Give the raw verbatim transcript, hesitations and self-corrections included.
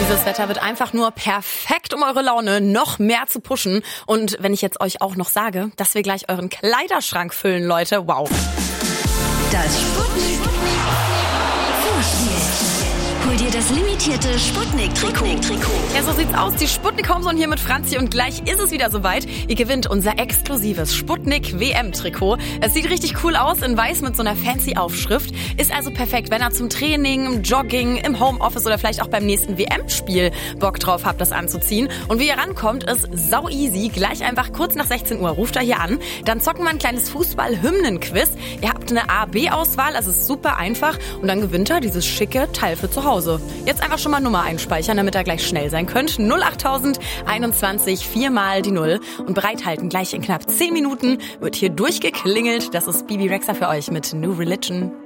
Dieses Wetter wird einfach nur perfekt, um eure Laune noch mehr zu pushen. Und wenn ich jetzt euch auch noch sage, dass wir gleich euren Kleiderschrank füllen, Leute, wow. Das Sputnik Vorspiel. Hol dir das limitierte Sputnik-Trikot. Ja, so sieht's aus. Die Sputnik Homezone hier mit Franzi und gleich ist es wieder soweit. Ihr gewinnt unser exklusives Sputnik W M-Trikot. Es sieht richtig cool aus, in weiß mit so einer fancy Aufschrift. Ist also perfekt, wenn ihr zum Training, im Jogging, im Homeoffice oder vielleicht auch beim nächsten W M-Spiel Bock drauf habt, das anzuziehen. Und wie ihr rankommt, ist sau easy. Gleich einfach kurz nach sechzehn Uhr ruft ihr hier an. Dann zocken wir ein kleines Fußball-Hymnen-Quiz. Ihr habt eine A B Auswahl, es ist super einfach. Und dann gewinnt ihr dieses schicke Teil für zu Hause. Jetzt einfach schon mal Nummer einspeichern, damit ihr gleich schnell sein könnt. null achttausend einundzwanzig, viermal die Null. Und bereithalten, gleich in knapp zehn Minuten wird hier durchgeklingelt. Das ist Bibi Rexha für euch mit New Religion.